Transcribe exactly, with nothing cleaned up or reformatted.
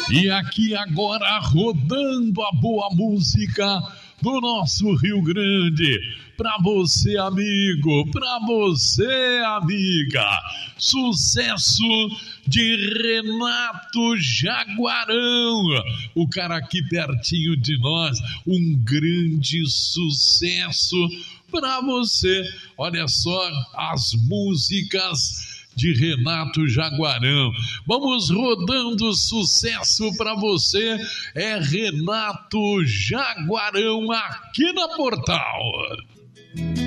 E aqui agora rodando a boa música do nosso Rio Grande, pra você amigo, pra você amiga, sucesso de Renato Jaguarão, o cara aqui pertinho de nós, um grande sucesso pra você. Olha só as músicas de Renato Jaguarão. Vamos rodando sucesso para você. É Renato Jaguarão aqui na Portal.